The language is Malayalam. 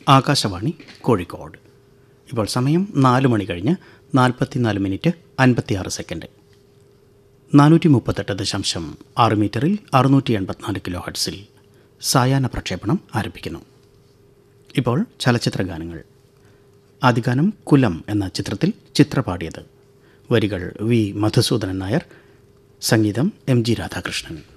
ആകാശവാണി കോഴിക്കോട്. ഇപ്പോൾ സമയം 4 മണി കഴിഞ്ഞ് 44 മിനിറ്റ് 56 സെക്കൻഡ്. 438.6 മീറ്ററിൽ 684 കിലോ ഹെർട്സിൽ സായാഹ്ന പ്രക്ഷേപണം ആരംഭിക്കുന്നു. ഇപ്പോൾ ചലച്ചിത്ര ഗാനങ്ങൾ. ആദ്യഗാനം കുലം എന്ന ചിത്രത്തിൽ ചിത്ര പാടിയത്. വരികൾ വി മധുസൂദനൻ നായർ, സംഗീതം എം ജി രാധാകൃഷ്ണൻ.